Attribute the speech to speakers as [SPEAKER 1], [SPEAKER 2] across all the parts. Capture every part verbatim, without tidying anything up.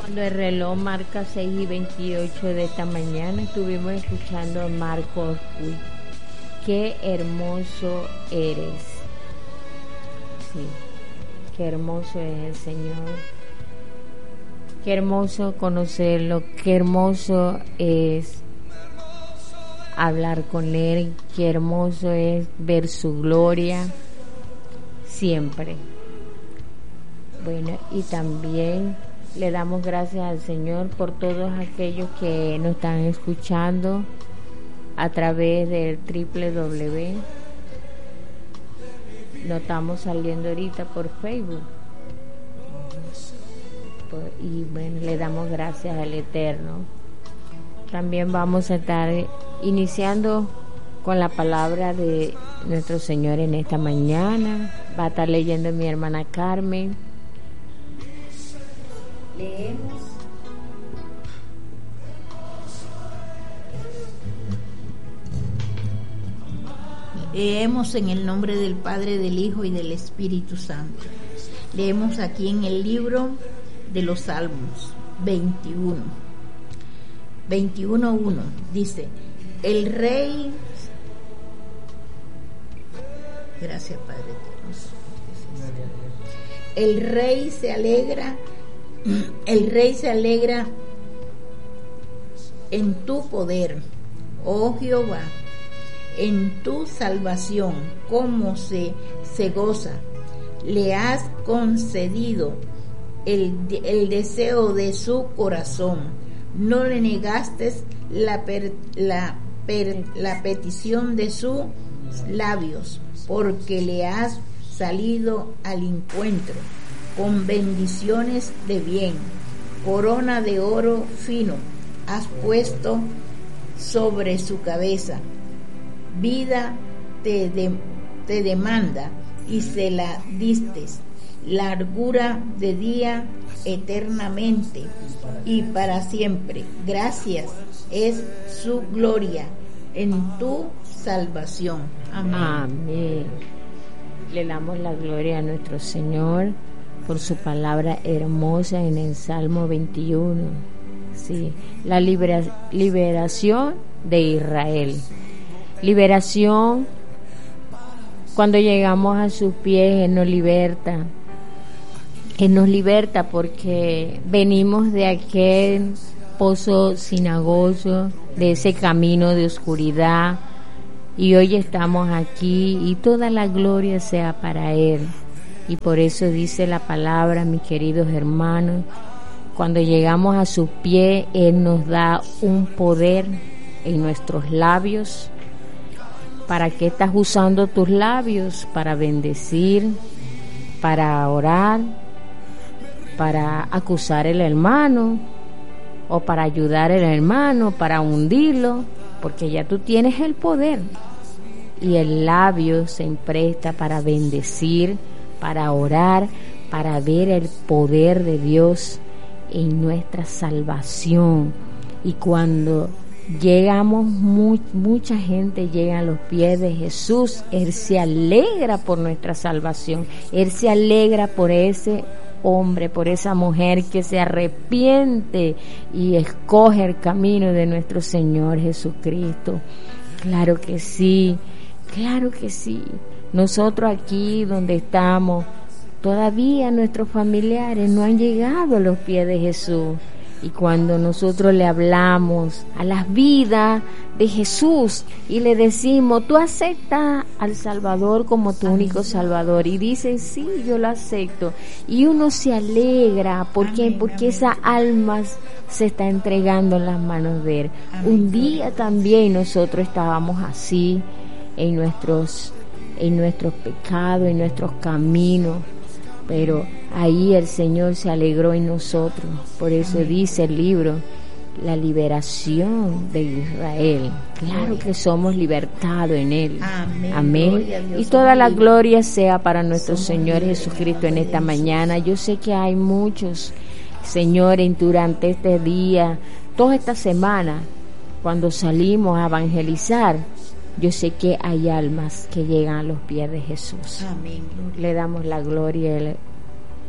[SPEAKER 1] Cuando el reloj marca seis y veintiocho de esta mañana, estuvimos escuchando a Marcos Puig. Qué hermoso eres. Sí, qué hermoso es el Señor. Qué hermoso conocerlo, qué hermoso es hablar con Él, qué hermoso es ver su gloria siempre. Bueno, y también le damos gracias al Señor por todos aquellos que nos están escuchando a través del doble u doble u doble u. Nos estamos saliendo ahorita por Facebook. Por, y bueno, le damos gracias al Eterno. También vamos a estar iniciando con la palabra de nuestro Señor en esta mañana. Va a estar leyendo mi hermana Carmen. Leemos.
[SPEAKER 2] Leemos en el nombre del Padre, del Hijo y del Espíritu Santo. Leemos aquí en el libro de los Salmos veintiuno. veintiuno uno dice: el rey, gracias Padre, el rey se alegra, el rey se alegra en tu poder, oh Jehová, en tu salvación, cómo se, se goza. Le has concedido el, el deseo de su corazón. No le negaste la, per, la, per, la petición de sus labios, porque le has salido al encuentro con bendiciones de bien. Corona de oro fino has puesto sobre su cabeza. Vida te, de, te demanda y se la distes. Largura de día eternamente y para siempre. Gracias es su gloria en tu salvación. Amén.
[SPEAKER 1] Amén. Le damos la gloria a nuestro Señor por su palabra hermosa en el Salmo veintiuno. Sí, la libera, liberación de Israel. Liberación, cuando llegamos a sus pies, Él nos liberta. Él nos liberta porque venimos de aquel pozo cenagoso, de ese camino de oscuridad, y hoy estamos aquí y toda la gloria sea para Él. Y por eso dice la palabra, mis queridos hermanos, cuando llegamos a sus pies, Él nos da un poder en nuestros labios. ¿Para qué estás usando tus labios? Para bendecir, para orar, para acusar al hermano, o para ayudar al hermano, para hundirlo, porque ya tú tienes el poder. Y el labio se empresta para bendecir, para orar, para ver el poder de Dios en nuestra salvación. Y cuando llegamos, mu- mucha gente llega a los pies de Jesús, Él se alegra por nuestra salvación, Él se alegra por ese hombre, por esa mujer que se arrepiente y escoge el camino de nuestro Señor Jesucristo. Claro que sí, claro que sí. Nosotros aquí donde estamos, todavía nuestros familiares no han llegado a los pies de Jesús. Y cuando nosotros le hablamos a las vidas de Jesús y le decimos, tú aceptas al Salvador como tu único Salvador, y dicen, sí, yo lo acepto, y uno se alegra, ¿por qué? Porque esa alma se está entregando en las manos de Él. Un día también nosotros estábamos así en nuestros, en nuestros pecados, en nuestros caminos, pero ahí el Señor se alegró en nosotros. Por eso Amén. Dice el libro, la liberación de Israel. Claro que somos libertados en Él. Amén. Amén. Y toda la gloria sea para nuestro Señor Jesucristo en esta mañana. Yo sé que hay muchos, señores, durante este día, toda esta semana, cuando salimos a evangelizar, yo sé que hay almas que llegan a los pies de Jesús. Amén. Le damos la gloria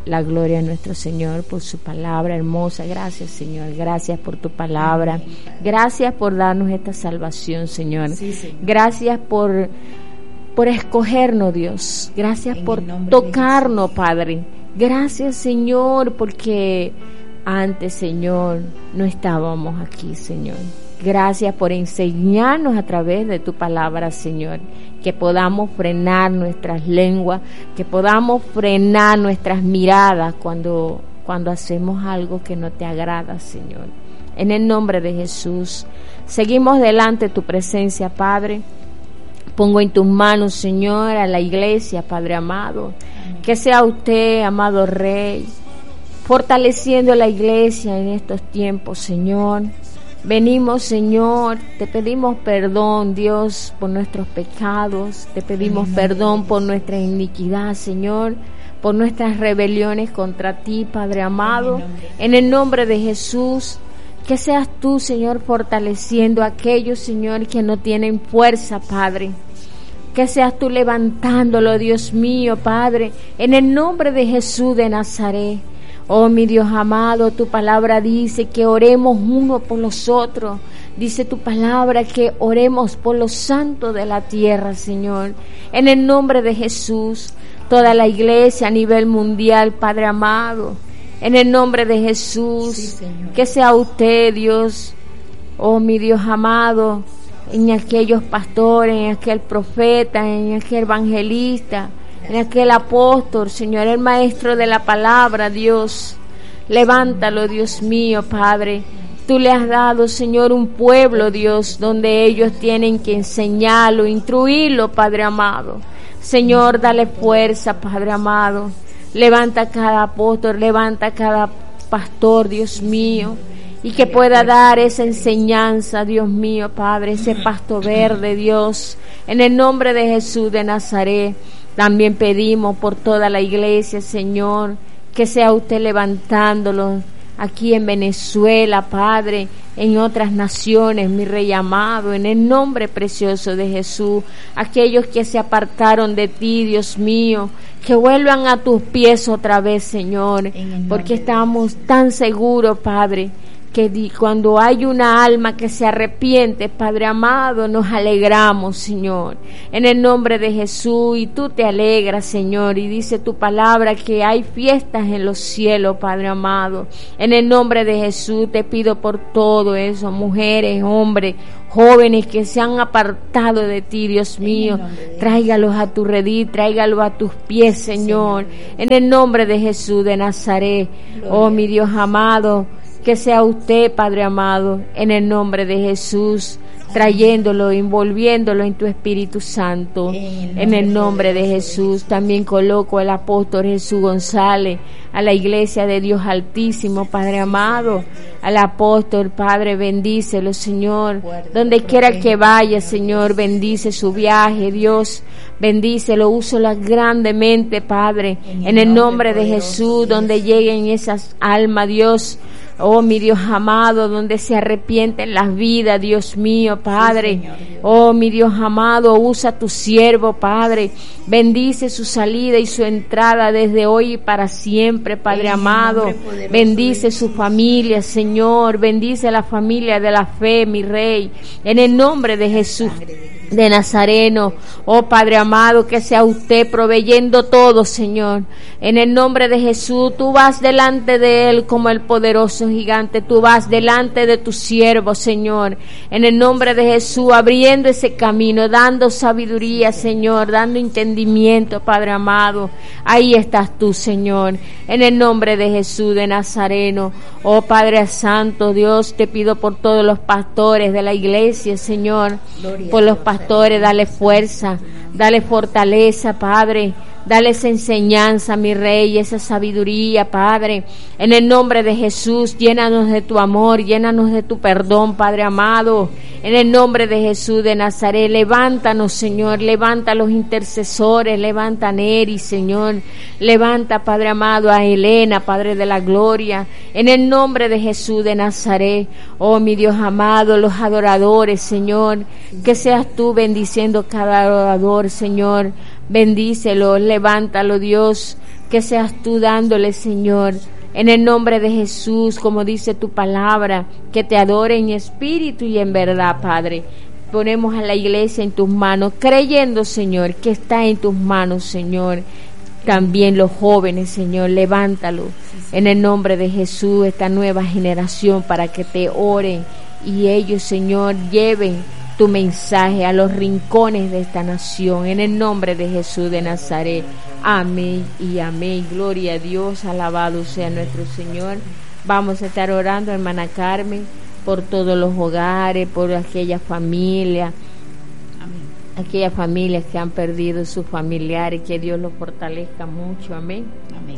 [SPEAKER 1] la gloria a nuestro Señor por su palabra hermosa. Gracias, Señor. Gracias por tu palabra. Gracias por darnos esta salvación, Señor.
[SPEAKER 2] Sí, Señor.
[SPEAKER 1] Gracias por, por escogernos, Dios. Gracias
[SPEAKER 2] En
[SPEAKER 1] por
[SPEAKER 2] el nombre de
[SPEAKER 1] tocarnos, Padre. Gracias, Señor, porque antes, Señor, no estábamos aquí, Señor. Gracias por enseñarnos a través de tu palabra, Señor, que podamos frenar nuestras lenguas, que podamos frenar nuestras miradas cuando, cuando hacemos algo que no te agrada, Señor. En el nombre de Jesús, seguimos delante de tu presencia, Padre. Pongo en tus manos, Señor, a la iglesia, Padre amado. Que sea usted, amado Rey, fortaleciendo la iglesia en estos tiempos, Señor. Venimos, Señor, te pedimos perdón, Dios, por nuestros pecados, te pedimos perdón por nuestra iniquidad, Señor, por nuestras rebeliones contra ti, Padre amado. En el nombre de Jesús, que seas tú, Señor, fortaleciendo a aquellos, Señor, que no tienen fuerza, Padre. Que seas tú levantándolo, Dios mío, Padre, en el nombre de Jesús de Nazaret. Oh, mi Dios amado, tu palabra dice que oremos uno por los otros. Dice tu palabra que oremos por los santos de la tierra, Señor. En el nombre de Jesús, toda la iglesia a nivel mundial, Padre amado. En el nombre de Jesús,
[SPEAKER 2] Sí,
[SPEAKER 1] que sea usted, Dios, oh, mi Dios amado, en aquellos pastores, en aquel profeta, en aquel evangelista, en aquel apóstol, Señor, el maestro de la palabra, Dios. Levántalo, Dios mío, Padre. Tú le has dado, Señor, un pueblo, Dios, donde ellos tienen que enseñarlo, instruirlo, Padre amado. Señor, dale fuerza, Padre amado. Levanta cada apóstol, levanta cada pastor, Dios mío, y que pueda dar esa enseñanza, Dios mío, Padre, ese pasto verde, Dios, en el nombre de Jesús de Nazaret. También pedimos por toda la iglesia, Señor, que sea usted levantándolo aquí en Venezuela, Padre, en otras naciones, mi Rey amado, en el nombre precioso de Jesús. Aquellos que se apartaron de ti, Dios mío, que vuelvan a tus pies otra vez, Señor, porque estamos tan seguros, Padre, que di, cuando hay una alma que se arrepiente, Padre amado, nos alegramos, Señor, en el nombre de Jesús, y tú te alegras, Señor, y dice tu palabra que hay fiestas en los cielos, Padre amado. En el nombre de Jesús te pido por todo eso, mujeres, hombres, jóvenes que se han apartado de ti, Dios mío, tráigalos a tu redil, tráigalos a tus pies, Señor, en el nombre de Jesús de Nazaret. Oh, mi Dios amado, que sea usted, Padre amado, en el nombre de Jesús, trayéndolo, envolviéndolo en tu Espíritu Santo, en el nombre de Jesús. También coloco al apóstol Jesús González, a la iglesia de Dios Altísimo, Padre amado, al apóstol, Padre, bendícelo, Señor, donde quiera que vaya, Señor, bendice su viaje, Dios, bendícelo, úsalo grandemente, Padre, en el nombre de Jesús, donde lleguen esas almas, Dios. Oh, mi Dios amado, donde se arrepienten las vidas, Dios mío, Padre. Sí, Señor, Dios. Oh, mi Dios amado, usa a tu siervo, Padre. Bendice su salida y su entrada desde hoy y para siempre, Padre amado. Bendice su familia, Señor. Bendice la familia de la fe, mi Rey. En el nombre de Jesús de Nazareno, oh Padre amado, que sea usted proveyendo todo, Señor, en el nombre de Jesús. Tú vas delante de él como el poderoso gigante, tú vas delante de tu siervo, Señor, en el nombre de Jesús, abriendo ese camino, dando sabiduría, Señor, dando entendimiento, Padre amado. Ahí estás tú, Señor, en el nombre de Jesús de Nazareno. Oh Padre Santo, Dios, te pido por todos los pastores de la iglesia, Señor, Gloria por los pastores. Pastores, dale fuerza, dale fortaleza, Padre, dale esa enseñanza, mi Rey, esa sabiduría, Padre, en el nombre de Jesús. Llénanos de tu amor, llénanos de tu perdón, Padre amado, en el nombre de Jesús de Nazaret. Levántanos, Señor, levanta a los intercesores, levanta a Neri, Señor, levanta, Padre amado, a Elena, Padre de la gloria, en el nombre de Jesús de Nazaret. Oh, mi Dios amado, los adoradores, Señor, que seas tú bendiciendo cada adorador, Señor, Bendícelo, levántalo, Dios, que seas tú dándole, Señor, en el nombre de Jesús, como dice tu palabra, que te adore en espíritu y en verdad, Padre. Ponemos a la iglesia en tus manos, creyendo, Señor, que está en tus manos, Señor. También los jóvenes, Señor, levántalo en el nombre de Jesús, esta nueva generación, para que te oren y ellos, Señor, lleven tu mensaje a los rincones de esta nación, en el nombre de Jesús de Nazaret. Amén y amén. Gloria a Dios, alabado sea nuestro Señor. Vamos a estar orando, hermana Carmen, por todos los hogares, por aquellas familias, amén, aquellas familias que han perdido sus familiares, que Dios los fortalezca mucho. Amén.
[SPEAKER 2] Amén.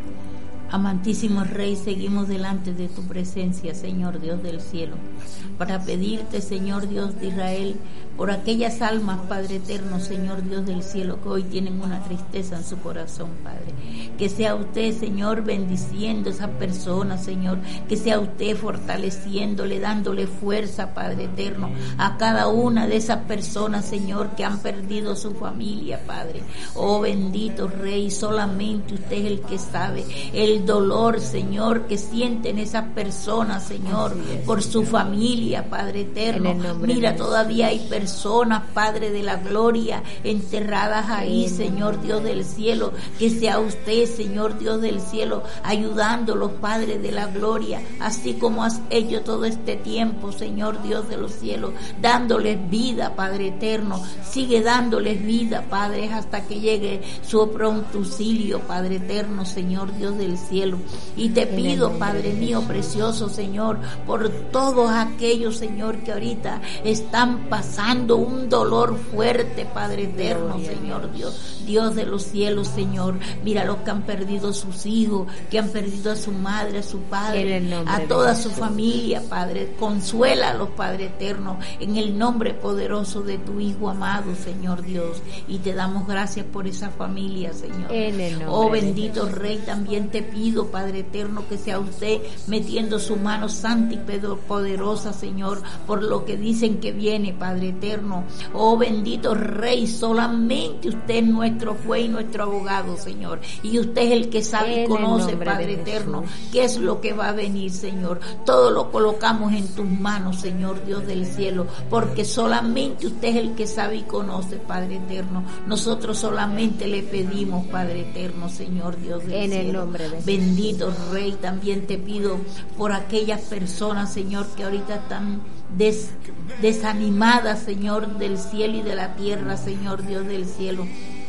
[SPEAKER 2] Amantísimo Rey, seguimos delante de tu presencia, Señor Dios del cielo, para pedirte, Señor Dios de Israel, por aquellas almas, Padre eterno, Señor Dios del cielo, que hoy tienen una tristeza en su corazón, Padre. Que sea usted, Señor, bendiciendo a esas personas, Señor, que sea usted fortaleciéndole, dándole fuerza, Padre eterno, a cada una de esas personas, Señor, que han perdido su familia, Padre. Oh bendito Rey, solamente usted es el que sabe el dolor, Señor, que sienten esas personas, Señor, por su familia, Padre eterno. Mira, todavía hay personas, Padre de la gloria, enterradas ahí, Señor Dios del cielo. Que sea usted, Señor Dios del cielo, ayudándolos, Padre de la gloria, así como has hecho todo este tiempo, Señor Dios de los cielos, dándoles vida, Padre eterno. Sigue dándoles vida, Padre, hasta que llegue su pronto auxilio, Padre eterno, Señor Dios del cielo. Y te pido, Padre mío precioso, Señor, por todos aquellos, Señor, que ahorita están pasando un dolor fuerte, Padre eterno, Señor Dios, Dios de los cielos, Señor. Mira los que han perdido a sus hijos, que han perdido a su madre, a su padre, a toda su familia, Padre. Consuélalos, Padre eterno, en el nombre poderoso de tu Hijo amado, Señor Dios. Y te damos gracias por esa familia, Señor. Oh bendito Rey, también te pido, Padre eterno, que sea usted metiendo su mano santa y poderosa, Señor, por lo que dicen que viene, Padre eterno. Oh bendito Rey, solamente usted es nuestro juez y nuestro abogado, Señor, y usted es el que sabe y conoce, Padre eterno, qué es lo que va a venir, Señor. Todo lo colocamos en tus manos, Señor Dios del cielo, porque solamente usted es el que sabe y conoce, Padre eterno. Nosotros solamente le pedimos, Padre eterno, Señor Dios del cielo. En el nombre de bendito Rey, también te pido por aquellas personas, Señor, que ahorita están des, desanimadas, Señor, del cielo y de la tierra, Señor Dios del cielo.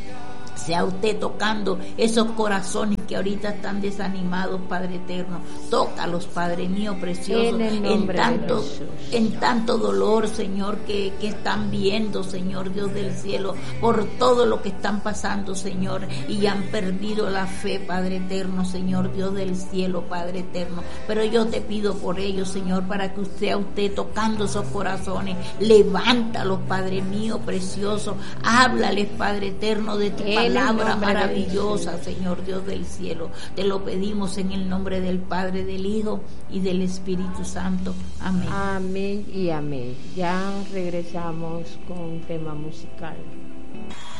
[SPEAKER 2] Sea usted tocando esos corazones que ahorita están desanimados, Padre eterno. Tócalos, Padre mío precioso, en, en tanto en tanto dolor, Señor, que, que están viendo, Señor Dios del cielo, por todo lo que están pasando, Señor, y han perdido la fe, Padre eterno, Señor Dios del cielo, Padre eterno. Pero yo te pido por ellos, Señor, para que sea usted tocando esos corazones. Levántalos, Padre mío precioso. Háblales, Padre eterno, de tu palabra. Palabra maravillosa, Señor Dios del cielo. Te lo pedimos en el nombre del Padre, del Hijo y del Espíritu Santo. Amén.
[SPEAKER 1] Amén y amén. Ya regresamos con un tema musical.